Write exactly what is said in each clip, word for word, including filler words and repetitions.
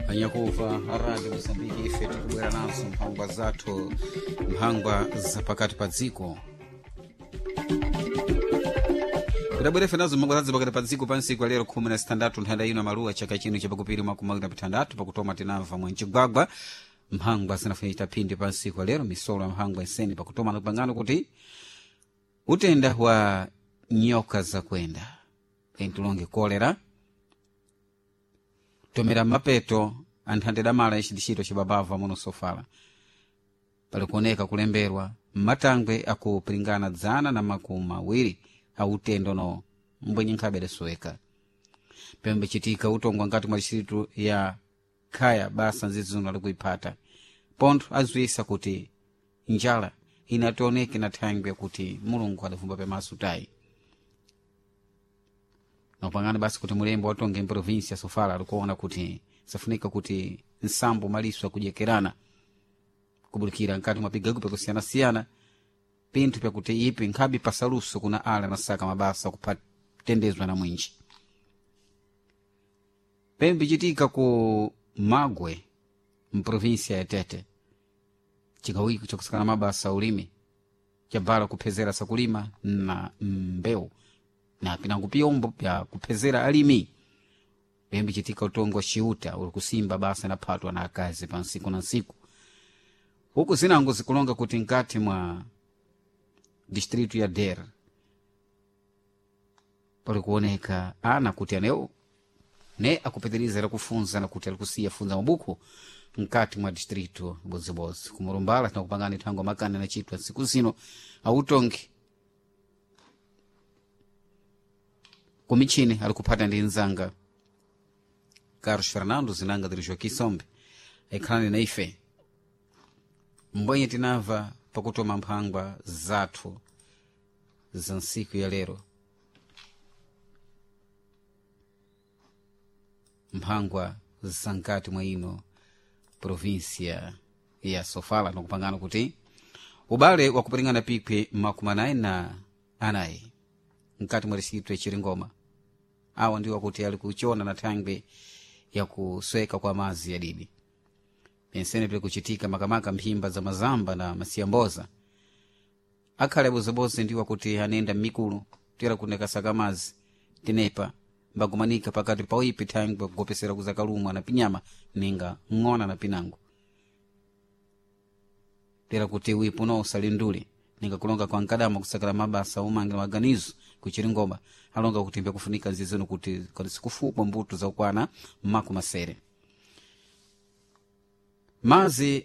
anyakuva radio Mozambique ife tikubwera nazo mphangwa zathu, mphangwa za pakati pa dziko. Kudabwera ife nazo mphangwa za pakati pa dziko pansi kwa lero khumi na sitandatu nthanda ino maluwa chaka chino chapakupiri makumi mawiri na pitandatu pakutoma tinamva mwenchigwagwa. Mphangwa zinafanyita phindi pansi kwa lero misolo ya mphangwa iseni pakutoma na kupangano kuti utenda wa nyoka za kwenda pentulonge kolera tomera mapeto anthandeda mala ichidishito chibabava muno sofala palikuoneka kulemberwa matangwe akupringana dzana na makumi mawiri autendo no mbwenye nkhabere soeka pembe chitika utongwa ngati mwa distritu ya Kaya basa nzizuno alikuipata pontho azwisa kuti njala inatoneke na thangwe kuti mulungu adavumba pemaso tayi napangana basi kuti mulembo watonge mprovinsi ya Sofala alikuona kuti safunika kuti nsambo maliswa kujekerana kubulikira nkati mapigagu pekusiyana siyana pintu pya kuti ipi nkhabi pasaluso kuna ala nasaka mabasa kupatendezwa na mwinji. Pembe chitika ku Magwe mprovinsi ya Tete chikawiki chakusikana mabasa ulimi chabala kupezera sakulima na mbeu na pinangu piyombo pya kupezera alimi. Pembe chitika utongo shiuta ulikusimba basa na patwa na akazi pa nsiku na nsiku huku zinango zikulonga kuti nkati mwa distritu ya Der palikuoneka ana kuti aneo ne akupitiriza la kufunza na kuti alikusiya funza mabuku nkati mwa distritu bozibozi kumurumbala na kupangana tango makana na chitwa siku zino autongi kumichini alikupata ndi nzanga Carlos Fernando zinanga dirijwa kisombe ekhalani na ife mbwenye tinava pakutoma mphangwa zathu za nsiku ya lero. Mphangwa zankati mwa ino provinsia ya Sofala na kupangana kuti ubale wa kupiringana pikwe makumi anayi na anayi nkati mwa distritu ya Chiringoma awa ndiwa kuti alikuchona na thangwe ya kusweka kwa mazi ya didi. Pensene pile kuchitika makamaka mphimba za mazamba na masiyamboza akhale bozaboze ndiwa kuti anenda mikulu tira kuneka saka mazi tinepa mbagumanika pakati pa uipi thangwe kukopesera kuzakalumwa na pinyama ninga ng'ona na pinango tira kuti uipu no usalinduli ninga kulonga kwa nkadama kusakala mabasa umangi na maganizo kuchiringoma alonga kuti mbe kufunika nzizino kuti kwa sikufukwa mbuto za ukwana maku masere. Mazi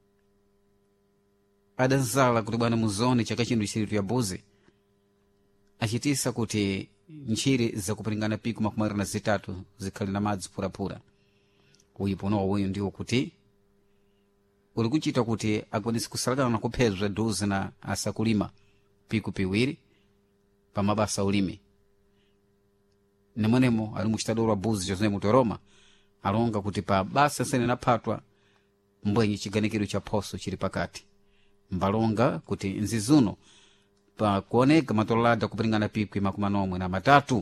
adanzala kuti bwana muzoni chaka chindu isiritu ya buzi achitisa kuti nchiri za kupiringana piku makumi mawiri na zitatu zikhali na madzi pura-pura. Uyipo no uyu ndiwo kuti uli kuchita kuti akwanisi kusalagana na kuphezwa dozi na asakulima piku piwiri pa mabasa ulimi. Nemwenemo ali muchitadoro wa buzi Jose Mutoroma alonga kuti pa basa sene napatwa mbwenye chiganikiro cha poso chili pakati mbalonga kuti nzizuno pa kuoneka matolada kupiringana pikwi makumi manomwe na matatu.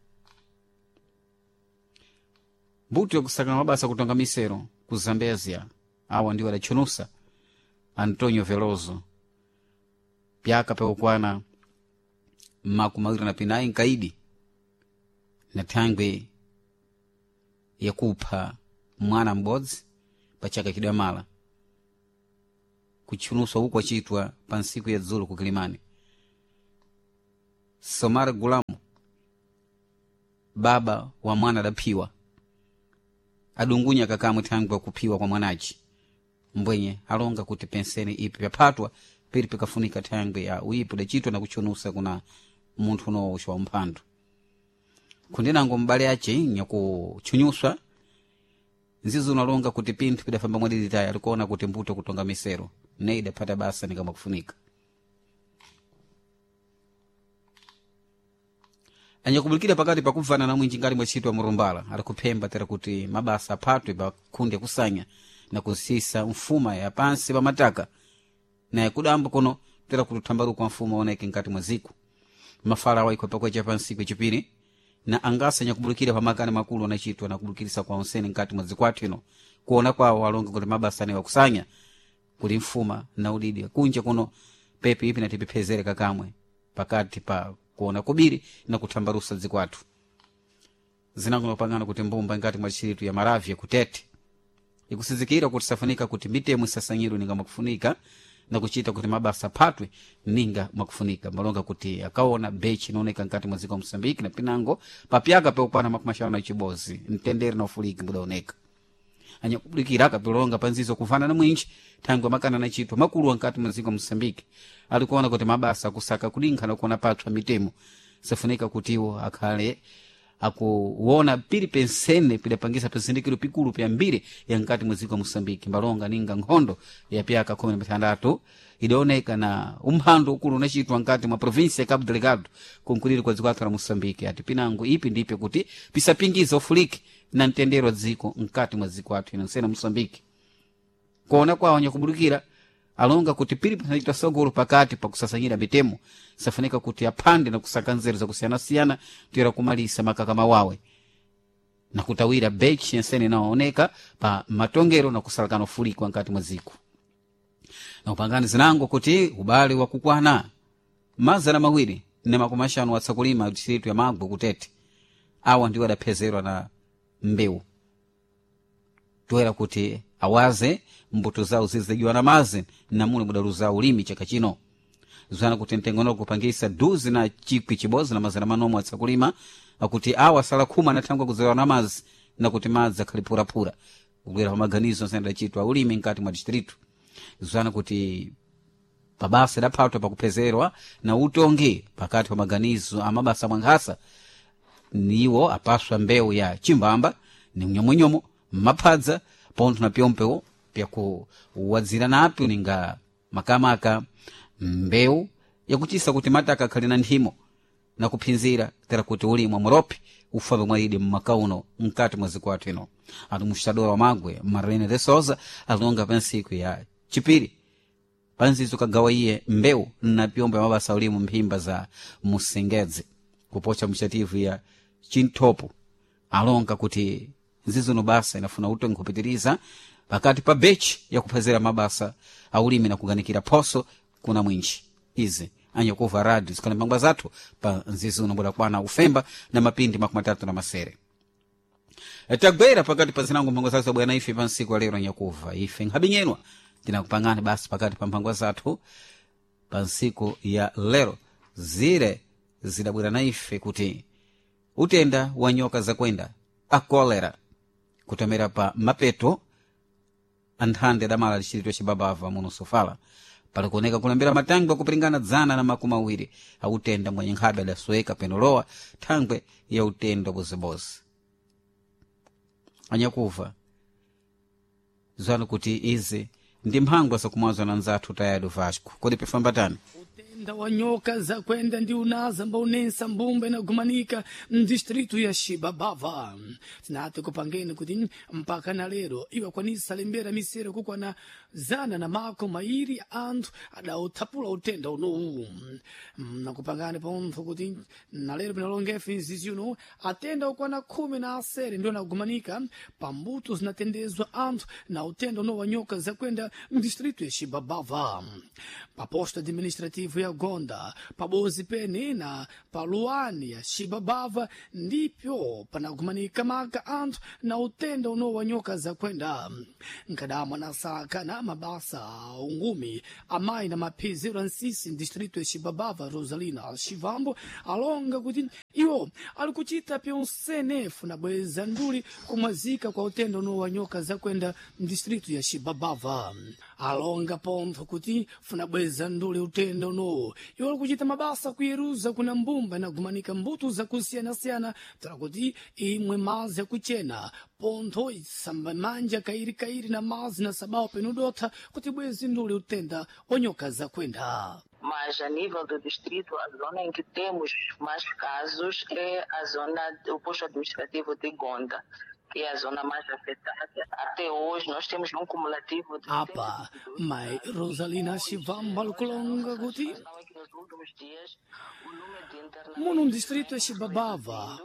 Mbuto ya kusakana mabasa kutonga misero ku Zambezia awa ndiwa adachunusa Antonio Veloso pyaka pe ukwana makumi mawiri na pinayi nkaidi na thangwe ya kupha mwana mbodzi pachaka kidamala kuchunuswa huko chitwa pansiku ya dzulu kukilimani. Somar Gulamu baba wa mwana dapiwa adungunya kakamwe thangwe kupiwa kwa mwanaji mbwenye alonga kuti penseni ipi pyapatwa pili pikafunika thangwe ya uipu da chitwa na kuchunusa kuna munthu no wa mphandu kundinango mbale yache nyakuchunyuswa nzizo unalonga kuti pintu pidafamba mwadidi taya alikuona kuti mbuto kutonga misero neida pata basa ni kama kufunika. Anyakubulikira pakati pakuvana na mwinji ngali mwachitu wa Murumbala alikupemba tera kuti mabasa patwe pa kundi ya kusanya na kusisa mfuma ya pansi pa mataka na ya kudambu kono tera kututambaru kwa mfuma oneke nkati mwaziku mafala wa ikuwa pakwe cha pansi kwa chipiri na angasa nyakubulukira pamakani makulu anachitwa na kubulukirisa kwa onsene nkati mwa zikwatu ino kuona kwawo walonga kuti mabasa ne wakusanya kuli mfuma na ulidi kunja kuno pepe ipi natipipezere kakamwe pakati pa kuona kubiri na kutambarusa zikwatu zinango nopangana kuti mbumba ngati mwa chiritu ya Maravya kutete ikusizikira kuti safanika kuti mitemu sasanyiru ninga makufunika na kuchita kuti mabasa patwe ninga makufunika malonga kuti akaona bechi inaoneka ngati mwa ziko Msambiki na pinango papyaga pe upana makumashana na chibozi mtendere na ufuliki mudaoneka anya kubulikira akapilonga panzizo kufana na mwinji tangu makana na chitwa makulu wankati mwa ziko Msambiki alikuona kuti mabasa kusaka kulinka na kuona patwa mitemu safunika kutiwo akale akuona pili pensene pila pangisa pensendikiro pikulu pya mbili ya nkati mweziko Msambiki mbalonga ninga nkhondo ya pyaka kumi na mitandatu idaoneka na umhando ukulu unachitwa nkati mwa provinsi ya Cabo Delgado kunkuliri kwa zikwatu la Msambiki ati pinango ipi ndipe kuti pisapingiza ufuliki na ntendero ziko nkati mwa zikwatu inansena Msambiki kuona kwa wanya kuburukira alonga kuti pili panachitwa sogoro pakati pa kusasanyira mitemu safanika kuti apande na kusaka nzeru za kusiana-siana tuyera kumalisa makakama wawe na kutawira bechi yensene inaoneka pa matongero na kusalakana ufuli kwa nkati mwaziko na upangani zinango kuti ubali wa kukwana mazana mawiri na makumashano watsakulima distritu ya Magbo kutete awa ndiwa dapezerwa na mbeu tuyera kuti awaze mbuto zao zizijiwa na mazi na mule mudaru zao ulimi chaka chino zwana kuti ntengono kupangisa duzi na chikwi chibozi na mazana manomo atsakulima akuti awa sala kuma natangwa kuzewa na mazi na kuti mazi akalipura pura kugwera pa maganizo nsenda chitwa ulimi nkati mwa distritu zwana kuti pabasa dapatwa pakupezerwa na utongi pakati pa maganizo amabasa mwanghasa niwo apaswa mbeu ya chimbamba ni mnyomonyomo mapadza ponto na pyompewo pya kuwadzira napo ninga makamaka mbeu yakuchisa kuti mataka kalina ndimo na kuphinzira tera kuti ulimwa muropi ufabe mwaidi mmakauno nkati mwa zikwatu ino atu mshtadora wa Magwe Marlene de Souza alonga pansiku ya chipiri panzizo kagawa iye mbeu na pyombe mabasa ulimu mpimba za Musengedzi kupocha mshativu ya Chintopo alonga kuti nzizo nubasa inafuna utongi kupitiriza pakati pa bechi ya kupezera mabasa aulimi na kuganikira poso kuna mwinchi izi anyokuva radi zikana mbangwa zatu pa nzizo unobola kwana ufemba na mapindi makumatatu na masere etagwera pakati pa zinangu mbangwa zatu bwana ife pa nsiku lero nyakuva ife nghabinyenwa tina kupangani basi pakati pa mbangwa zatu pa nsiku ya lero zire zidabwera na ife kuti utenda wa nyoka za kwenda akolera kutomera pa mapeto anthande damala lishirito chibabava muno Sofala pali kuoneka kulembera matangwe kupringana dzana na makumi awiri autenda mwenye nkhabe adasweka penolowa thangwe ya utendo bozibozi anyakuva zwana kuti izi ndi mphangwa zakumwazwa na nzathu tayado Vasco kodi pefambatani utenda wa nyoka za kwenda ndi unaza mba unensa mbumba inagumanika mdistritu ya Shibabava tinati kupangeni kuti mpaka na lero iwa kwanisa lembera misero kukwa na zana na mako mairi ya anthu adautapula utenda unowu na kupangani pontho kuti na lero pinalongefe nzizi uno atenda ukwana kumi na asere ndio nagumanika pambuto zinatendezwa anthu na utenda uno wa nyoka za kwenda mdistritu ya Shibabava paposto administrativo ya Gonda pabozi pene na paluani ya Shibabava ndipyo panagumanika maka anthu na utenda uno wa nyoka za kwenda nkadamwa na saka na mabasa ungumi amai na mapiziro nsisi distrito ya Shibabava Rosalina Shivambo alonga kuti iyo alikuchita pia unsenefu na bweza nduli kumazika kwa utenda uno wa nyoka za kwenda distrito ya Shibabava alonga pontho kuti funa bweza nduli utenda uno iyo kuchita mabasa kuyeruza kuna mbumba na gumanika mbutu za kusiana-siana tara kuti imwe mazi ya kuchena pontho isamba manja kairi kairi na mazi na sabao penudota kuti bwezi nduli utenda onyoka za kwenda. Mas a nível do distrito, a zona em que temos mais casos é a zona, o posto administrativo de Gonda, que é a zona mais afetada. Até hoje nós temos um cumulativo de... Apa, mai Rosalina Shivambal kulonga kuti? Munum distrito ya Shibabava,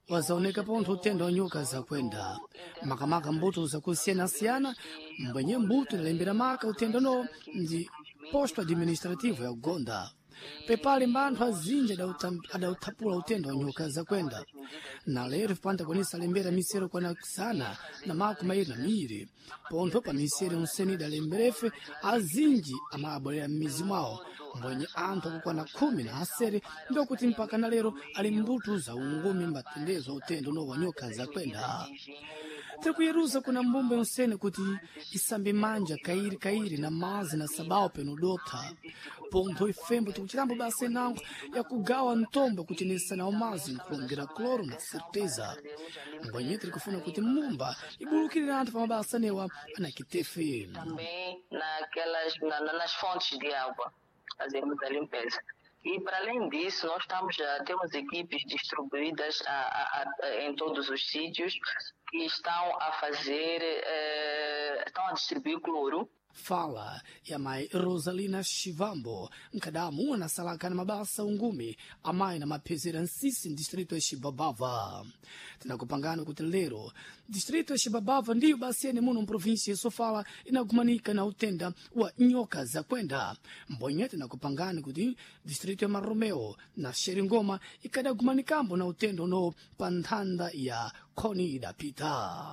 wazaoneka pontho utenda wa nyoka zakwenda makamaka mbuto zakusiyana-siyana mbwenye mbuto inalembera maka utenda no ndi posto administrativo ya Ugonda pepali mbanthu azinji adautapula utenda wa nyoka zakwenda na lero panta kwanisa lembera misero kwanakisana na maku mairi na miri pontho pa misero unseni idalemberefe azinji amaabwerera m'mizi mwawo mbwenye anthu akukwana khumi na asere ndokuti mpaka na lero ali mbuto za ungumi mbatendezo utenda no wa nyoka zakwenda. Tikuyeruza kuna mbumbe unsene kuti isambe manja kairi kairi na mazi na sabao penudota pontho ifembo tikuchirambo basi nango ya kugawa ntombo kuti nisa na umazi nkulongera kloro na certeza mbwenye tikufuna kuti mumba ibulukire anthu pa mabasa newa anakitefe também naquelas na, na, nas fontes de água fazemos a limpeza. E, para além disso, nós estamos já temos equipes distribuídas a, a, a, em todos os sítios que estão a fazer, eh, estão a distribuir cloro. Fala ya mai Rosalina Shivambo nkadamu na salaka na mabasa ungumi amai na mapezera nsisi distrito ya Shibabava. Tinakupangana kuti lero distrito ya Shibabava ndiyo basi ene muno provinsi ya Sofala inagumanika na utenda wa nyoka zakwenda. Mbonye tinakupangana kuti distrito ya Maromeo na Sheringoma ikadagumanikambo na utenda no panthanda ya Koni idapita.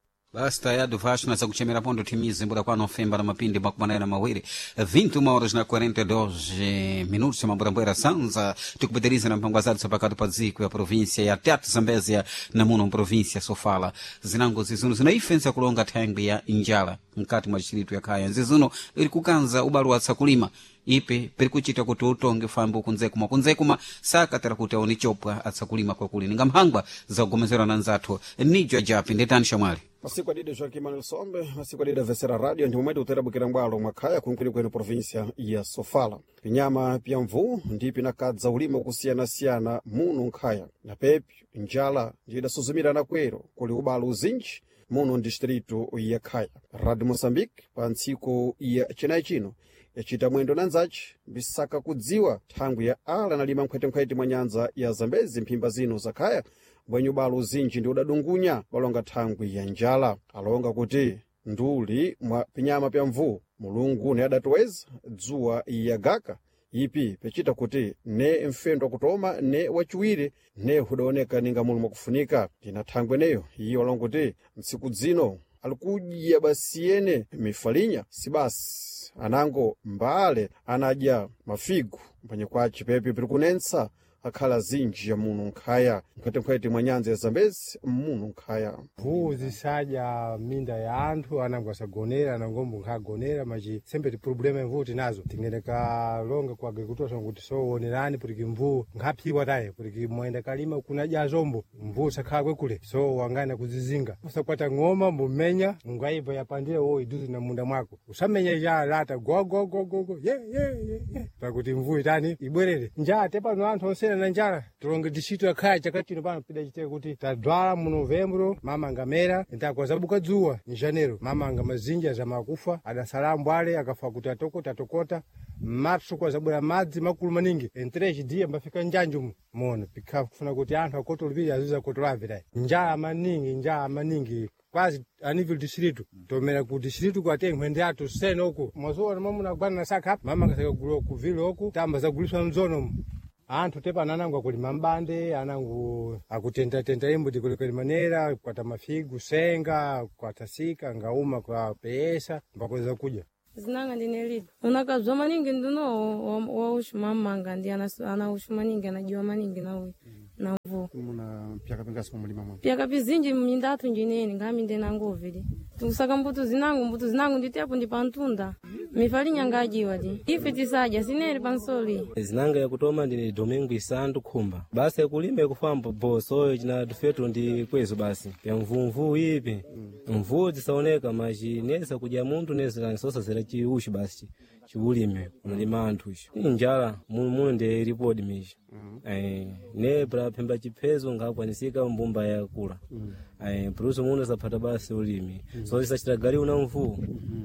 Basta ya duvasho na zakuchemera pondo timizi mbura kwa Novemba na mapindi makumana na mawiri vinte horas na quarenta e dois minutos mambura mbura sanza tukupitiriza na mpango azadi sapakatu pa dziko ya província ya Tete Zambezia na muno província Sofala zinango zizuno zinaifensa kulonga thangwi ya Njala mkati mwa distrito ya Kaya zizuno ili kukanza ubalu wa tsakulima ipe peri kuchita kuti utonge fambo kunzekuma kunzekuma sakatera kuti aoni chopwa atsakulima kwa kuli ninga mhangwa za kugomezera na nzathu nijo ajapi ndetani shamwali masiku adida Joaquim Manuel Sombe masiku adida Vesera Radio ndi momento uterabukira mbwalo mwakhaya kunkwini kwenu província ya Sofala pinyama pya mvu ndi pinakadza ulima kusiyana-siyana muno nkhaya na pepi Njala ndidasuzumira na kwero kuli ubalo uzinji muno distrito ya Kaya. Radio Moçambique pa ntsiku ya chinayi chino yachita mwendo na nzachi bisaka kudziwa thangwi ya ala nalima mkhwetemkhwete mwa nyanza ya Zambezi mphimba zino za Kaya mbwenye ubalo uzinji ndi udadungunya balonga thangwi ya Njala alonga kuti nduli mwa pinyama pya mvu mulungu ne adatoweza dzuwa ya gaka ipi pechita kuti ne mfendo kutoma ne wachiwire ne hudaoneka ninga mulu mwakufunika tina thangwe neyo iyo alonga kuti msiku dzino alikudya basiyene mifalinya sibasi anango mbale anadya mafigu mpanye kwa chipepe pirikunensa akhala zinji ya muno nkhaya mkhwetemkhwete mwa nyanza ya Zambezi muno nkhaya mvuu zisadya minda ya anthu anango asagonera anangombo nkhagonera machi sembe ti problema mvuu tinazo tingeneka longa kwa agricultura kuti soonerani kuti mvuu nkhaphiwa taye kuti mwenda kalima kunadya azombo mvuu sakhala kwekule so wangana kuzizinga usakwata ng'oma mbumenya ngaiva yapandire wo iduzi na munda mwako usamenya ya lata go go go go ye ye ye pakuti mvuu itani ibwerere njaa tepano anthu onse na Njala tulonge distrito ya Kaya chakatino pano pida chiteke kuti tadwala mu Novembro mama ngamera ntakwazabuka dzuwa ni Janeiro mama ngamazinja za makufa adasalambu ale akafa kuti atokota atokota mapso kwazabula madzi makulu maningi entreji dia mbafika njanju muno pikha kufuna kuti anthu akotolvira azuza kotolavira njala maningi njala maningi quase a nível distrito tomera ku distrito ku atengo ende ato senoko mwazoona mamuna kugwana na saka mama ngasaka gulo ku vile oku tamba za guliswa mzono anthu tepa anangu akulima mbande anangu akutenta tenta imbo tikulekele manera kwata mafigu senga kwata sika ngauma kwa pesa mbakweza kuja zinanga ndinelida unakazwa maningi ndino wa ushuma manga ndi ana ushuma maningi anajua maningi na uyu na mvu muna pyaka pengasi kumulima mwa pyaka pizinji mnyindatu njineni ngami ndena ngovili tukusaka mbutu zinangu mbutu zinangu nditepo ndi pantunda mifalinya ngajiwa di ife tisaja sineri pansoli zinanga ya kutoma ndi domingo isandu khumba basi yakulima kufamba boso china tufetu ndi kwezo basi ya mvumvu ipi mvu zisaoneka maji nesa kuja muntu nesa sosa zera chiushi basi chiulime unalima anthu icho njala muno muno ndi report mishi eh ne pra pemba chipezo ngakwanisika mbumba ya kula eh pruso muno zapata basi ulimi so isachita gali una mvu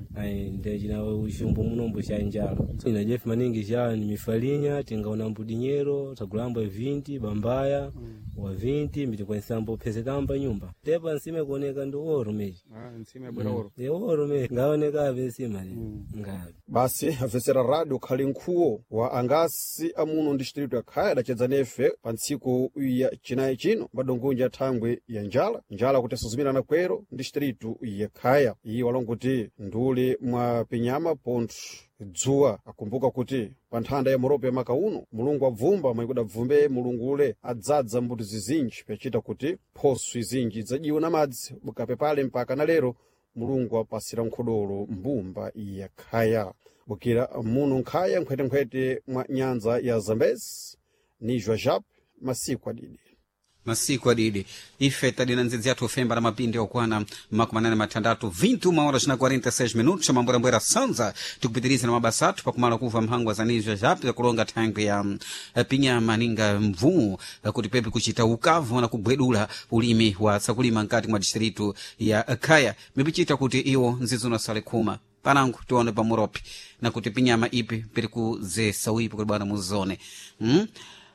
eh ndi jina ushumbu muno mbo cha njala ina jeff maningi cha ni mifalinya tingaona mbudinyero tagulambo vinte bambaya wa vinti mbiti kwensambo pezekamba nyumba tepa nsime kuoneka ndi oro meji ah nsime bwera oro e oro me ngaoneka ave sima le ngabe basi avesera radio khali nkhuwo wa angasi amuno district yakhaya adacedza nefe pa ntsiku ya chinayi chino madongunja thangwe ya njala njala kuti asuzumira kwero district yakhaya iyi walonga kuti ndule mwa pinyama pontho dzuwa akumbuka kuti pa nthanda ya morope ya makauno mulungu abvumba mwe kudabvumbe mulungu ule adzadza mbuto zizinji pachita kuti phoswe zinji dzadiwe na madzi bukapepale mpaka na lero mulungu apasira nkhodolo mbumba yakhaya bukira muno nkhaya nkhwetenkhwete mwa nyanza ya Zambezi ni Jwajap masiku adidi masiku adidi ife tadina nzidzi yathu ofemba na mapindi okwana makumi manane matandatu vinte uma horas na quarenta e seis minutos chamambwera sanza tikupitiriza na mabasa athu pakumala kuva mphangwa za nizwa japi zakulonga thangwe ya pinyama ninga mvumu kuti pepe kuchita ukavu na kubwedula ulimi wa sakulima nkati mwa distritu ya Khaya mipichita kuti iwo nzizuno sale khuma panangu tione pa muropi na kuti pinyama ipi piri kuzesawipo kuti bwana muzone hmm?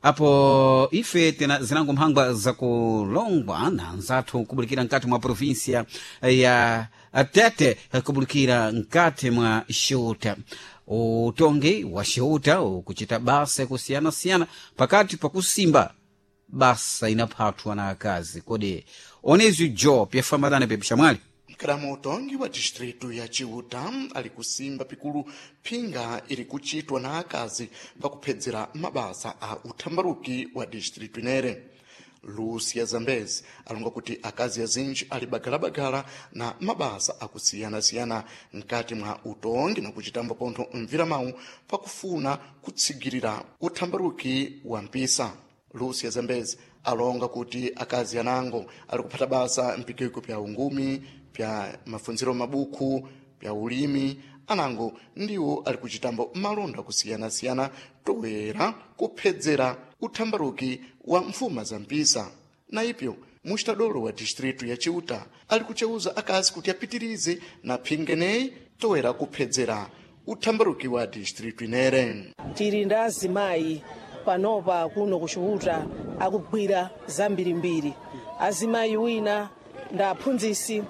Apo ife tena zinango mphangwa za kulongwa na nzathu kubulikira nkati mwa provinsia ya Tete kubulikira nkati mwa Ceuta utongi wa Ceuta ukuchita basa kusiyana siyana pakati pakusimba basa inaphatwa na akazi kodi Onésio Job yafambadane pepe shamwali Mkaramu utongi wa distritu ya Ceuta ali kusimba pikulu pinga ili kuchitwa na akazi pakupedzera mabasa a uthambaruki wa distritu inere. Lucia Zambezi alonga kuti akazi azinji ali bagala-bagala na mabasa akusiyana-siyana nkati mwa utongi na kuchitambo pontho mvira mawu pakufuna kutsigirira uthambaruki wa mpisa. Lucia Zambezi alonga kuti akazi anango ali kuphata basa mpikiko pya ungumi pya mafunziro mabuku pya ulimi anango ndiwo ali kuchitambo malonda kusiyana-siyana toera kuphedzera uthambaruki wa mfuma za mpisa na ipyo muxitadolo wa distritu ya Ceuta ali kucheuza akazi kuti apitirize na phingeneyi toera kuphedzera uthambaruki wa distritu inere. Tiri nda azimayi panopa kuno ku Ceuta akugwira zambirimbiri. Azimayi wina nda aphunzisi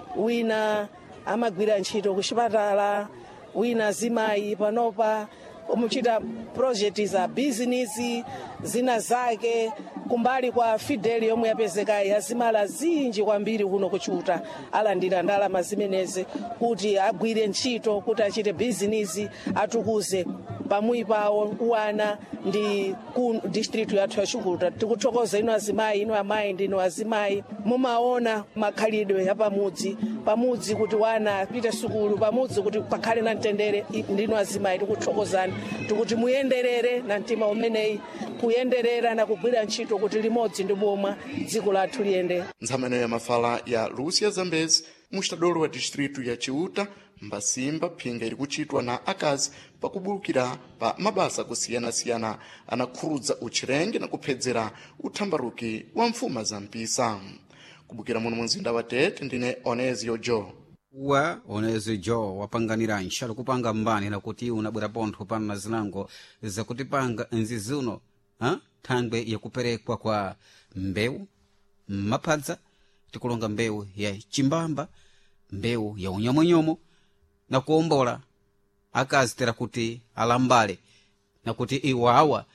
wina amagwira ntchito ku chipatala wina azimayi panopa umuchita project za business zina zake kumbali kwa Fidel yomwe yapezekayi azimala zinji kwambiri kuno ku Ceuta alandira ndalama zimenezi kuti agwire ntchito kuti achite business atukuze pamwi pawo wana ndi ku district yathu ya Ceuta. Tikuthokoza ino azimayi ino amayi ndino azimayi mumaona makhalidwe ya pamudzi pamudzi kuti wana apite sukulu pamudzi kuti pakhale na mtendere ndino azimayi tikuthokozani tikuti muyenderere na mtima umeneyi kuyenderera na kugwira ntchito kuti limodzi ndi bomwa dziko lathu liyende. Nzameno ya mafala ya Lucia Zambezi muxitadolo wa distritu ya Ceuta mbasimba phinga ili kuchitwa na akazi pakubulukira pa mabasa kusiyana-siyana anakhurudza uchirenge na kuphedzera uthambaruki wa mfuma za mpisa. Kubukira muno mumzinda wa Tete ndine Onésio Joe. wa Onésio Joe wapanganira nxalo kupanga mbani na kuti unabwera pontho pano na zinango zakutipanga nzizuno ha thangwe yakuperekwa kwa mbewu mapadza tikulonga mbewu ya chimbamba mbewu ya unyomonyomo na kuombola akazi tera kuti alambale na kuti iwawa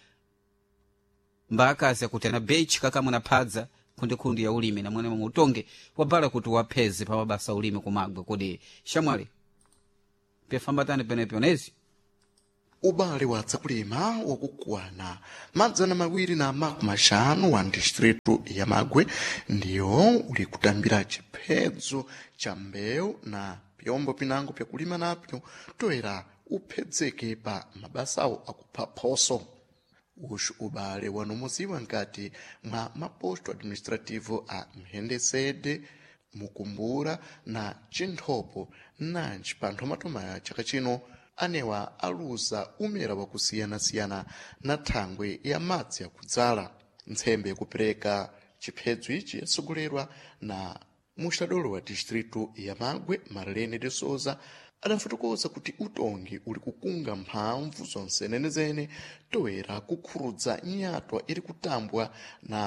mba akazi yakuti ana bechi kakamwe na padza kundi ya ulimi na mwene mutonge wabala kuti wapheze pa mabasa ulimi kumagwe kodi shamwali pyafambatane penepo Onésio ubale wa tsakulima wakukwana madzana mawiri na makumi maxanu wa distritu ya Magwe ndiyo uli kutambira chiphedzo cha mbewu na pyombo pinango pya kulima napyo toera uphedzeke pa mabasawo akupha phoso. Uxu ubale wanomuziwa nkati mwa maposto administrativo a Mhendesede, Mukumbura na Chinthopo nanji panthomatoma ya chaka chino anewa aluza umera wa kusiyana-siyana na thangwe ya madzi yakudzala. Ntsembe yakupereka chiphedzo ichi yatsogolerwa na muxitadolo wa distritu ya Magwe Marlene de Souza adafotokoza kuti utongi uli kukunga mphamvu zonse nenezene toera kukhurudza nyatwa iri kutambwa na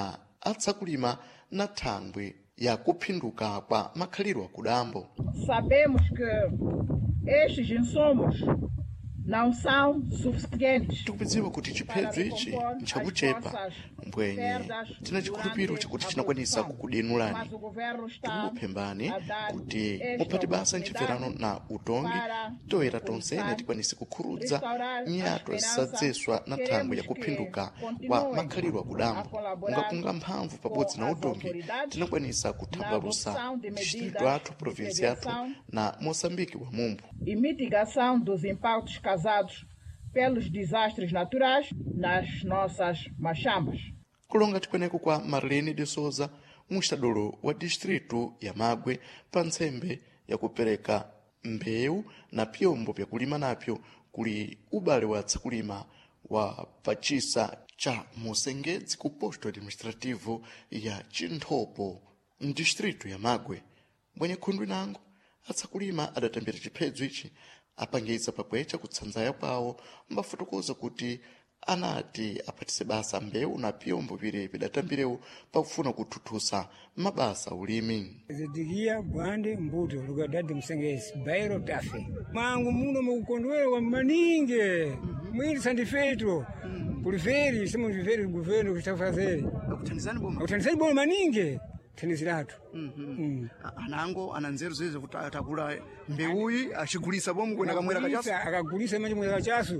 atsakulima na thangwi ya kuphinduka kwa makhaliro akudambo. Sabemos que estes insumos não são suficientes. Tikudziwa kuti chiphedzo ichi nchakuchepa mbwenye tina chikhulupiriro chakuti chinakwanisa kukudenulani. Tikukupembani kuti muphate basa mchibverano na utongi toera tonsene tikwanise kukhurudza nyato zisadzeswa na thangwi ya kuphinduka kwa makhaliro akudambo. Ngakunga mphamvu pabodzi na utongi tinakwanisa kuthambalusa distrito athu, província athu na Moçambique wa mumbu. E mitigação dos impactos causados pelos desastres naturais nas nossas machambas. Kulonga tikweneko kwa Marlene de Souza, mustadolo wa distrito ya Magwe, pa ntsembe ya kupereka mbewu na pyombo vya kulima napyo kuli ubale wa tsakulima wa pachisa cha Musengedzi ku posto administrativo ya Chinthopo mdistrito ya Magwe. Mwenye khundwi nango atsakulima adatambira chiphedzo ichi apangisa pakwecha kutsanzaya kwawo mbafotokoza kuti anati apatise basa mbewu na pyombo vire vidatambirewo pakufuna kuthuthusa mabasa ulimi. Zidikia bwande mbuto lugadadi Musengedzi bairo tafe mangu muno mukondwera maninge mwili sandifeto kuliferi simu viferi governo kutafazeri akuthandizani boma akuthandizani boma maninge thandiziratu. Mhm. Anango ananzeru zeze kutakula mbeuyi ashigulisa bomu kwenda kamwera kachasu akagulisa manje mwera kachasu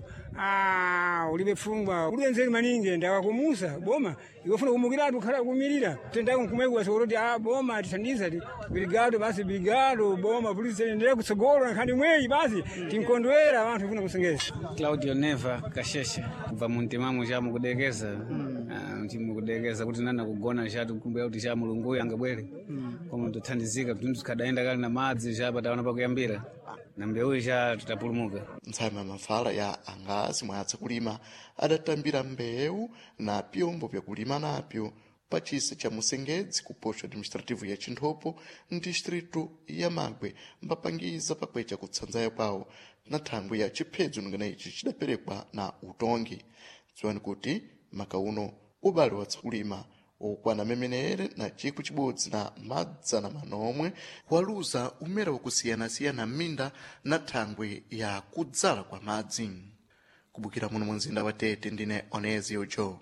ah ulibe fumba ulibe nzeri maninge ndawa kumusa boma yofuna kumukiratu khala kumirira tenda kumwegwa soroti ah boma tisandiza ti brigado basi brigado boma polisi endele kutsogolo kandi mweyi basi tinkondwera abantu funa Musengedzi. Claudio Neva Kasheshe va muntimamu cha mukudekeza mtimu kudekeza kuti nana kugona chatu kumbe kuti cha mulungu angabwere koma tuthandizika kuti tukadaenda kali na madzi chapa taona pakuyambira na mbewu cha tutapulumuka. Ntsama mafala ya angazi mwatsa kulima adatambira mbewu na pyombo vya kulima napyo pachisa cha Musengedzi ku posto administrativo ya Chinthopo mdistrito ya Magwe mbapangiza pakwecha kutsanzaya kwawo na thangwi ya chiphedzo ngana ichi chidaperekwa na utongi. Dziwani kuti makauno ubale wa tsakulima ukwana memenere na chiku chibodzi na madzana manomwe waluza umera wakusiyana-siyana minda na thangwi ya kudzala kwa madzi. Kubukira muno mumzinda wa Tete ndine Onezio Joe.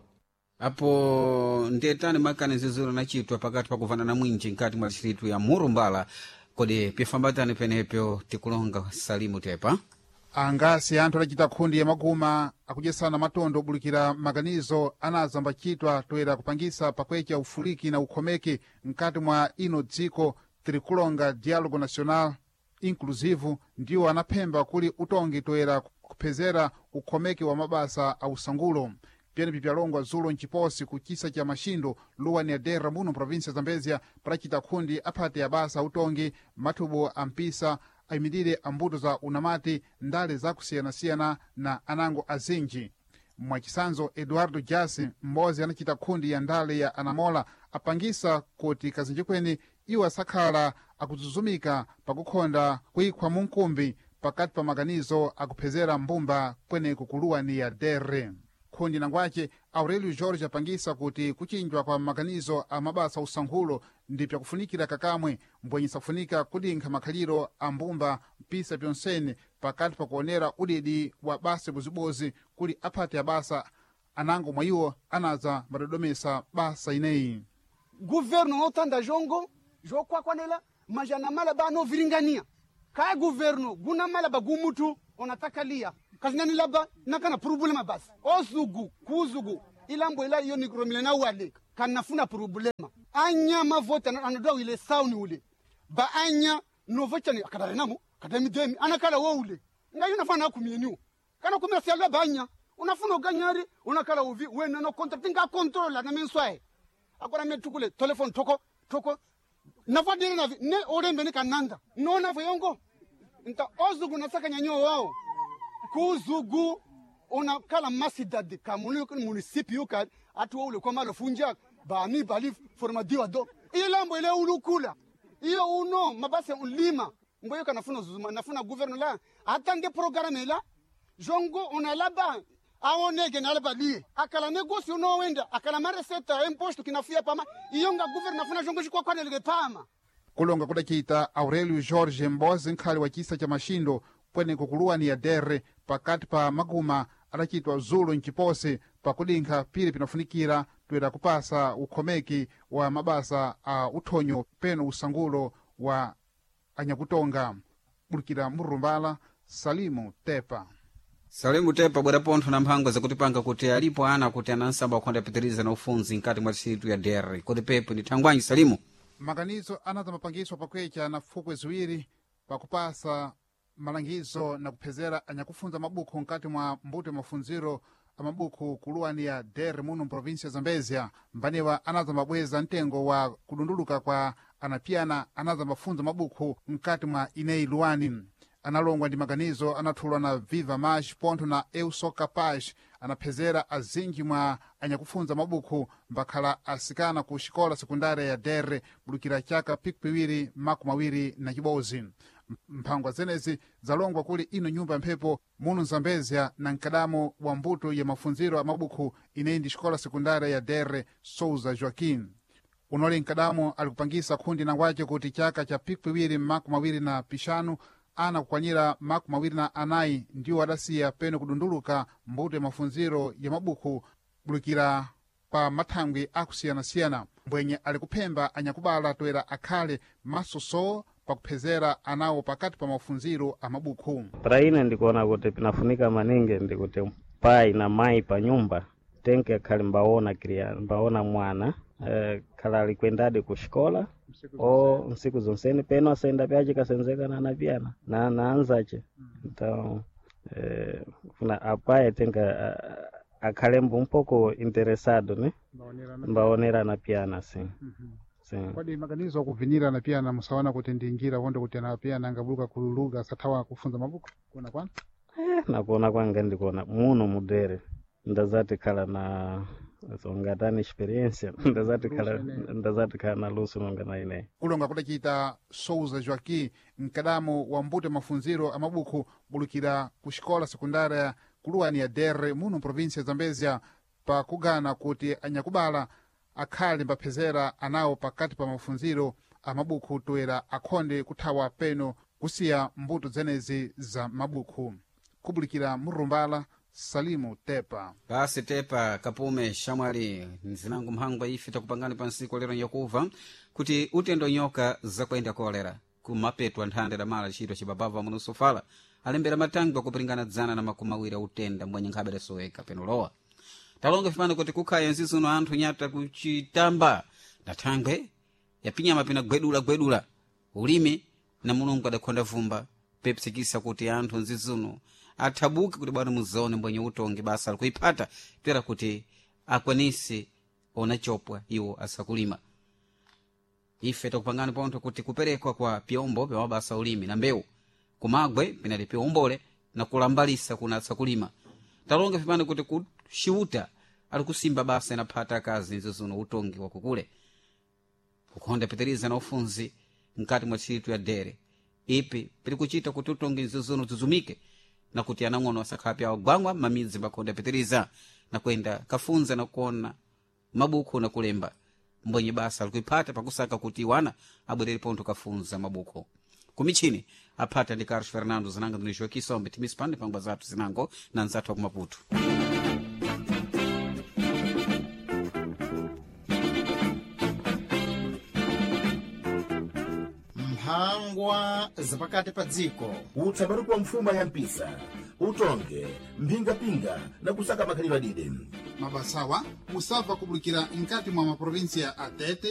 Apo ndetani makani zizuru na chitwa pakati pakuvana na mwinji nkati mwa distritu ya Murumbala kodi pifambatani penepyo tikulonga salimu tepa. Angasi anthu alachita nkhundi ya maguma akudyesana matondo obulikira maganizo anazamba chitwa toera kupangisa pakwecha ufuliki na ukhomeki mkati mwa ino dziko tirikulonga dialogo nacional inclusive ndiwo anaphemba kuli utongi toera kuphezera ukhomeki wa mabasa a usangulo. Pyene pipyalongwa zulo nchiposi kuchisa cha mashindo luwani ya dera muno provinsia Zambezia parachita nkhundi aphate ya basa utongi mathubo ampisa ayimirire ambuto za unamati ndale za kusiyana-siyana na anango azinji. Mwachisanzo Eduardo Jasi mmozi anachita nkhundi ya ndale ya anamola apangisa kuti kazinjikweni iwo asakhala akuzuzumika pakukhonda kuikhwa munkumbi pakati pa maganizo akuphezera mbumba kwene kukuluwani ya dere. Nkhundi nangwace Aurelio Jorge apangisa kuti kuchinjwa kwa maganizo a mabasa usankhulo ndi pyakufunikira kakamwe mbwenyisa kufunika kudinkha makhaliro a mbumba mpisa pyonsene pakati pakuonera udidi wa basa bozibozi kuli aphate ya basa anango mwa iwo anaza madodomesa basa ineyi. Governo otanda jongo jokwakwanela majana mala ba no viringania kaya governo guna mala ba gumutu onatakalia kazinani laba nakana problema basi ozugu kuzugu ilambo ila iyo nikromile na wale kanafuna problema anya mavota anadwa ile sauni ule ba anya novocha ni akadare namo kadami demi anakala wo ule ngayo nafana kumieniu kana kumira sialwa banya unafuna uganyari unakala uvi wena no contract nga controller na menswae akora metukule telephone toko toko nafadile na ne orembe ni kananda nona voyongo nta ozugu nasaka nyanyo wao kuzugu unakala masidadi kamuni municipio ka atu ule kwa malo funja ba mi bali forma diwa do ilambo ile ulukula iyo uno mabase ulima mboyo kanafuna zuzuma nafuna gouverneur la atande programme la jongo unalaba aoneke nale balie akala negócio unowenda akala mareseta ya imposto kinafia pama iyo nga governo afuna jongo chikwakwaneleke pama kulonga kudacita Aurelio Jorge Mbozi nkhali wa chisa cha mashindo pwene kukuluwani ya dere pakati pa maguma adacitwa zulu mcipose pakudinkha pili pinafunikira tuyera kupasa ukhomeki wa mabasa a uthonyo peno usangulo wa anyakutonga bulikira murumbala Salimu Tepa. Salimu Tepa bwera pontho na mphango zakutipanga kuti alipo ana kuti anansamba wakhonda yapitiriza na ufunzi nkati mwa tsitu ya dere kuti pepo ni thangwanyi Salimu. Maganizo anaza mapangiso pakwecha na fukwe ziwiri pakupasa malangizo na kuphezera anyakufunza mabuku nkati mwa mbute mafunziro amabuku kuluwani ya dere muno provinsia Zambezia mbaniwa anaza mabweza ntengo wa kudunduluka kwa anapiana anaza mafunza mabuku nkati mwa inei luwani analongwa ndi maganizo anathulwa na Viva Mash pontho na Euso Capaz anaphezera azinji mwa anyakufunza mabuku mbakhala asikana ku xikola sekundari ya dere bulukira chaka piku piwiri maku mawiri na chibozi. Mphangwa zenezi zalongwa kuli ino nyumba mphepo muno Zambezia na nkadamo wa mbuto ya mafunziro a mabuku inendi xikola sekundari ya dere Souza Joaquim. Unole nkadamo alikupangisa khundi na ngwache kuti chaka cha piku piwiri maku mawiri na pishanu ana kukwanyira maku mawiri na anayi ndiwo adasiya peno kudunduluka mbuto ya mafunziro ya mabuku bulukira pa mathangwi akusiyana-siyana mbwenye alikuphemba anyakubala toera akhale masoso pakuphezera anawo pakati pa mafunziro a mabuku. Para ine ndikuona kuti pinafunika maningi ndikuti pai na mai pa nyumba tenke akhali mbaona kriya mbaona mwana eh, khala alikwendadi ku xikola o nsiku zonseni peno asenda pyace kasenzeka na anapiana na naanzace então eh, funa apaye tenka akhale um pouco interessado né mbaonera na piana sim sim kwadi maganizo akuvinira na piana musawana kuti ndingira wonde kuti na piana angabuluka kululuga sathawa kufunza mabuku kuona kwana eh nakuona kwanga ndikuona muno mudere ndazati khala na zongatani experiência ndazati khala ndazati khala na luso nonga na ine kulonga kudacita Souza Joaquim nkadamo wa mbute mafunziro a mabuku bulukira ku xikola sekundari kuluwani ya dere muno provinsia Zambezia pa kugana kuti anyakubala akhali mbaphezera anawo pakati pa mafunziro a mabuku toera akhonde kuthawa peno kusiya mbuto zenezi za mabuku kubulikira murumbala Salimu Tepa. Basi Tepa kapume shamwali nzinangu mhangwa ife takupangani pa nsiku lero nyakuva kuti utendo nyoka za kwenda kolera kumapetwa nthande da mala chito chibabava muno Sofala alembera matangwa kupringana dzana na makumawira utenda mwenye nkhabere soeka penolowa talonga fipano kuti kukhaya nzizuno anthu nyata kuchitamba na thangwe yapinya mapina gwedula gwedula ulimi na mulungu adakhonda vumba pepsikisa kuti anthu nzizuno athabuke kuti bwana muzone mbwenye utongi basa alikuipata twera kuti akwanisi ona chopwa iwo asakulima ife takupangani pontho kuti kuperekwa kwa pyombo pya mabasa ulimi na mbewu kumagwe pinali pyombole na kulambalisa kuna asakulima talonga fipano kuti kuxiuta alikusimba basa inaphata kazi nzizuno utongi wakukule kukhonda pitiriza na ufunzi nkati mwa tsitu ya dere ipi pili kuchita kuti utongi nzizuno zizumike na kuti anang'ono asakhapi awagwangwa mamidzi mbakhonda pitiriza na kwenda kafunza na kuona mabuku na kulemba mbwenye basa alikuipata pakusaka kuti wana abwerere pontho kafunza mabuku kumichini aphata ndi Carlos Fernando zinanga ndinisho kisombe timispande pangwa zatu zinango na nzatu wa kumaputu. Mphangwa zapakati pa dziko utsambaruku wa mfuma ya mpisa utonge mpingapinga na kusaka makhalidwe adide mabasawa musava kubulikira nkati mwa maprovinsia atete